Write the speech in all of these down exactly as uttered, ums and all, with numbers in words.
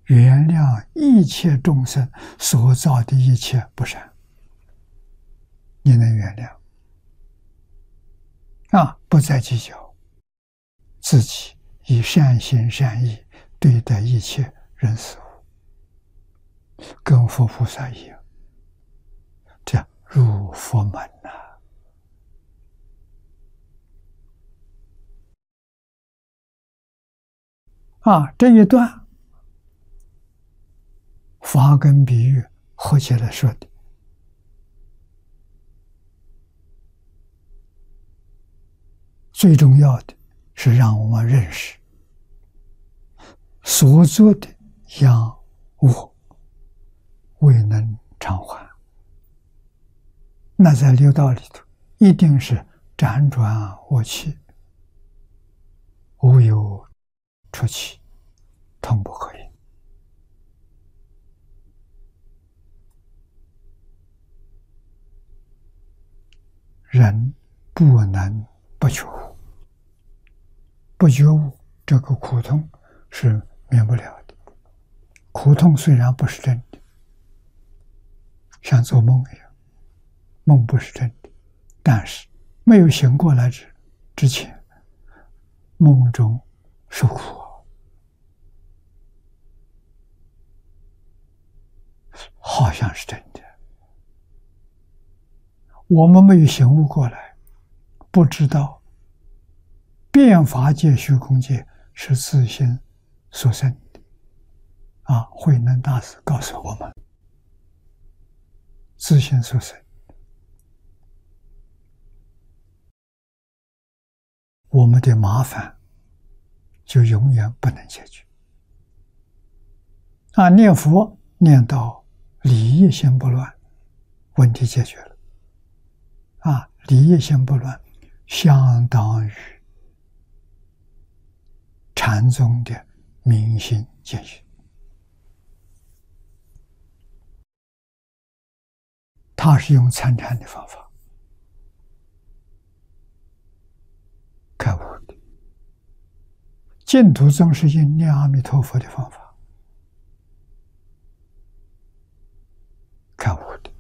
原谅一切众生所造的一切不善，你能原谅啊，不再计较，自己以善心善意对待一切人事物，跟佛菩萨一样，这样入佛门呐、啊。啊，这一段法跟比喻合起来说的，最重要的是让我们认识所做的殃恶未能偿还，那在六道里头一定是辗转恶气，无有出期，通不可言。人不能不觉悟，不觉悟这个苦痛是免不了的。苦痛虽然不是真的，像做梦一样，梦不是真的，但是没有醒过来之之前，梦中受苦，好像是真的。我们没有醒悟过来，不知道变法界、虚空界是自心所生的啊！慧能大师告诉我们，自心所生，我们的麻烦就永远不能解决啊！念佛念到理业心不乱，问题解决了啊！理业心不乱，相当于禅宗的明心见性，他是用参禅的方法开悟的，净土宗是用念阿弥陀佛的方法开悟的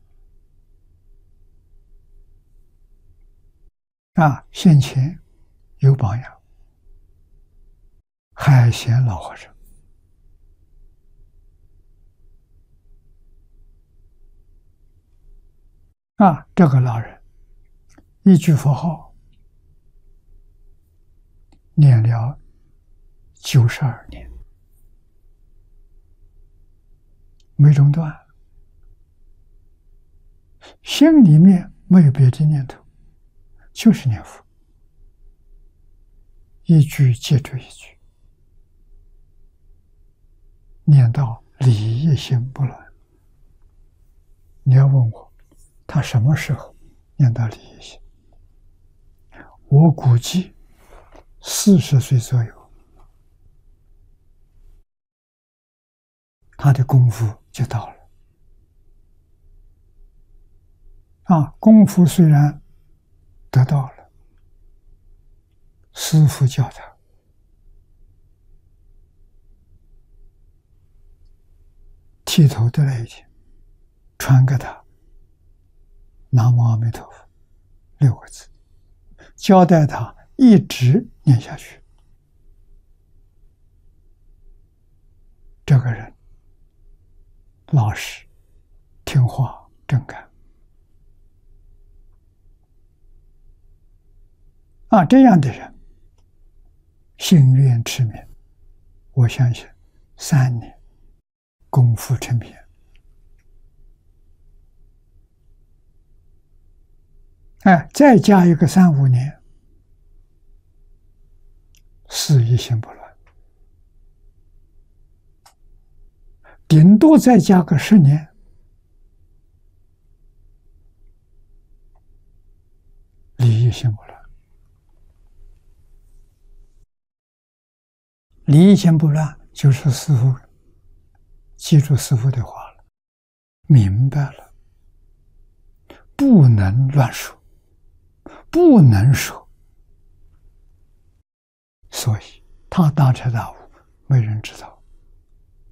啊。先前有榜样，海贤老和尚啊，这个老人一句佛号念了九十二年，没中断，心里面没有别的念头，就是念佛，一句接着一句，念到理业心不乱。你要问我他什么时候念到理业心，我估计四十岁左右，他的功夫就到了啊。功夫虽然得到了，师父教他剃头的那一天，传给他南无阿弥陀佛六个字，交代他一直念下去。这个人老实听话正干啊，这样的人心愿持名，我相信三年功夫成片。哎，再加一个三五年，事一心不乱，顶多再加个十年，理一心不乱。理一心不乱，就是师父记住师父的话了，明白了，不能乱说，不能说，所以他大彻大悟，没人知道。